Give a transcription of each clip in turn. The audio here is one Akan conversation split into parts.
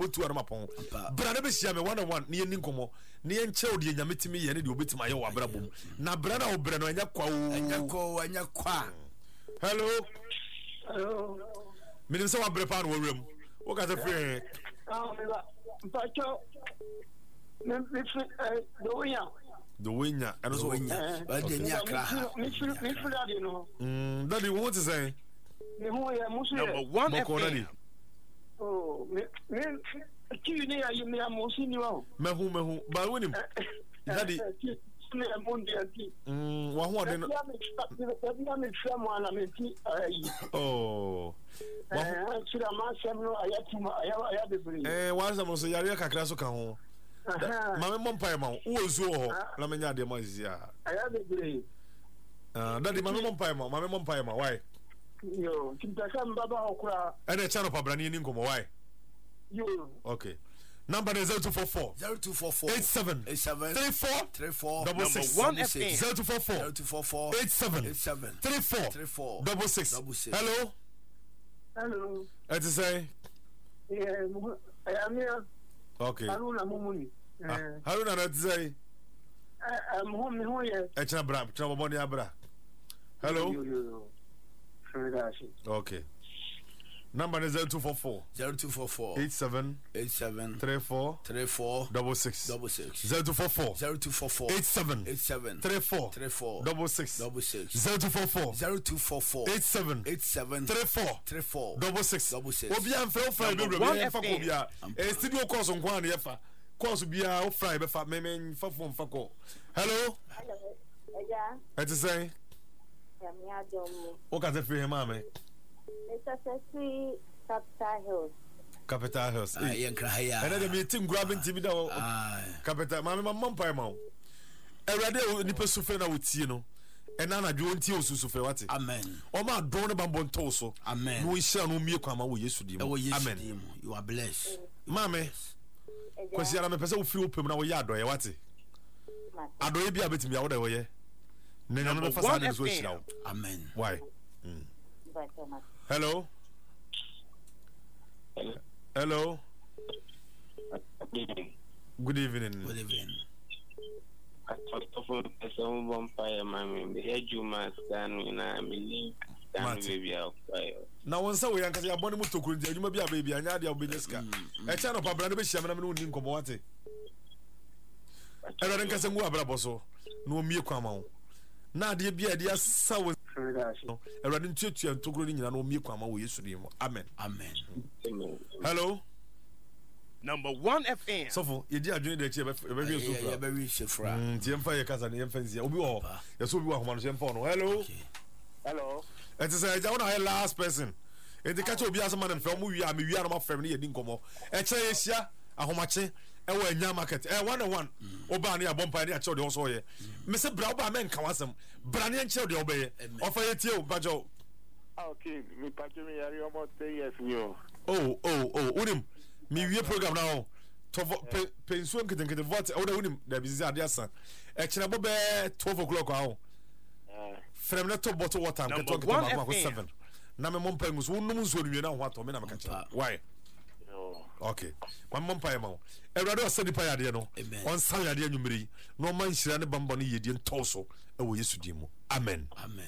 botu ara mapon bra na be hia me 1-on-1 ne yeni nkomo ne yen che odi nyametimi ye ne de obetima ye wa bra bom na bra na obra no anya kwa anya kwa hello minim se wa bra pa no wrem wo ka se free mpacho the winner and also but the nyakra daddy what to say number 1 FM. Oh me kini ya yimi ya musini wao mehu ba wonim daddy wa ho de no oh sira ma semno ayatuma aya bebre wa samo so yare kakra so ka ho mama mompa ma wo zo ho na menya de ma zia aya bebre daddy mama mompa ma why yo kimtaka mbaba okura ene channel pabra ni nkomo why yo okay number is 0244 87 34 number 1 FM 0244 87 34 66 hello what to say yeah I'm here okay Haruna mumuni Haruna what to say mo ye echa bra twa bobo ni abra hello yo okay number is 0244 87 34 66 0244 87 34 66 0244 87 34 66 obi am fry be bro fa ko bia studio course nkwa na yefa course bia o fry be fa me fa fo fa ko hello eja et say mi adom o ka te free him ame Necessary Capital Hills. Yankra haya. And the meeting grabbing TV da. Capital mama pa ma. Erade ni pesu na wutie no. Ena na dwo ntie osusu fe wate. Amen. O ma don ne bambon to so. Amen. No hia no mie kwa ma wo Yesu di mo. Amen. You are blessed. Mame. Kwesi ara me pese wo firi opem na wo ya adoye wate. Adoye bia betimi ya wo da wo ye. Nenya no fa sa na so hira wo. Amen. Why? Hello. Hello. Good evening. Good evening. I thought of some vampire, mammy. The head you must stand when I believe that baby out fire. Now, one so young, because you're born to cook, you may be a baby, and you're the Obedeska. A channel of Pabra, Shaman, who didn't come what it. I don't guess I'm going to Braboso. No mere come na de bia de asawo erade ntuatu antogro ni nyina no mie kwama wo Yesu dim amen hello number 1 FM sofo ye di adwene de che be be shefra tie mfa ye kasa ne ye mfa nsia obi wo ye so obi wo ahoma no shemfa no hello it is a jawna he last person e de kacha obi asama ne mfa mo wi a me wi a no ma frem ne ye di nkomo e che ye hia ahomache e wa nya market 1-on-1 oba ne abompa ne a che de so ye me se bra oba men kan wasem bra ne che de oba ye ofa ye tie obajo okay me pache me yari almost 3 years yo unim mi wie program now to pension kete vote o da unim da bizi ade asa e kire bo be 12 o'clock aho frem na to bottle water am keto ma ko 7 na me mom pangus wonum nso nwie na ho ato me na me ka kire why okay my mom pa ma everado asedi pa yade no on san yade anwumiri no man hira ne bambo no yedie ntoso e wo Yesu di mu amen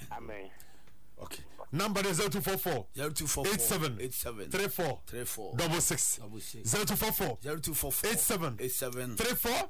okay number is 0244 87 34 66 0244 87 34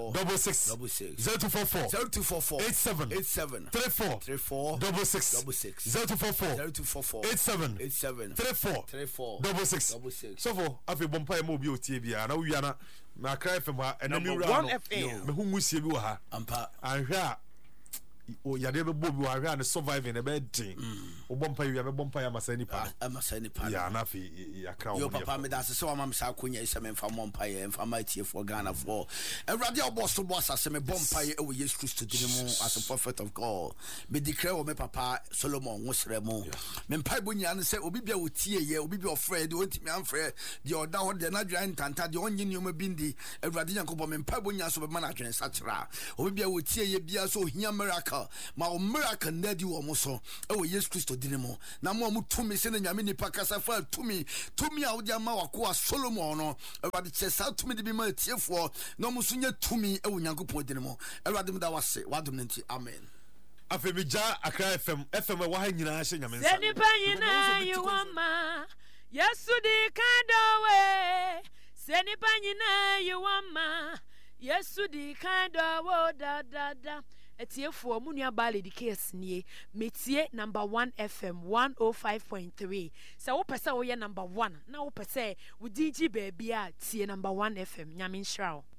66 0244 87 34 66 0244 87 34 66 so for afi bompa e mo bi otie bia na wi ana na cry fm ha enemi wura no me hu ngusie bi wa ha ampa anhwa o yade be bobi wa hwa ne surviving e be din o bompa wi be bompa ya masani pa ya na fi ya kra o yo papa me da se wa mam sa konya ise me mfa bompa ye mfa ma tie for Ghana for Ewrade oboso boss ase me bompa ye e wo Yesu Christ din mu as a prophet of God me declare o me papa Solomon wo sere mu me mpa bonya ne se obi bia wo tie ye obi bia ofre de ontimi amfre de oda ho de na dwan tanta de onye ni o ma bindi Ewrade Yankopɔ me mpa bonya so be ma na dwen sa kira obi bia wo tie ye bia so hia miracle miracle ma o miracle nadi wo mo so e wo Yesu Kristo dini mo na mo tumi se na nyame nipa kasa fa tumi a wo dia ma wako Solomon no Awurade chesa tumi de bi ma tiefo na mo so nya tumi e wo Nyankopɔn dini mo Awurade mda wase wadom nti amen afemija Accra FM wa ha nyina hye nyame nsa seni panyina yuwama Yesu di kandowe seni panyina yuwama Yesu di kandowo da etiefo mu nua bale di case nie metie number 1 FM 105.3 so wo pese wo ye number 1 na wo pese wo digi baby a tie number 1 FM nyame nhyira